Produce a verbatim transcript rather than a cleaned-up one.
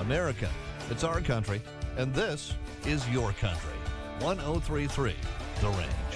America. It's our country, and this is your country. one oh three point three The Range.